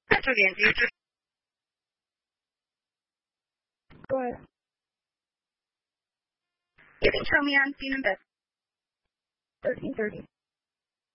That's what Angie just. Go ahead. You can show me on Scene and Best. 13:30.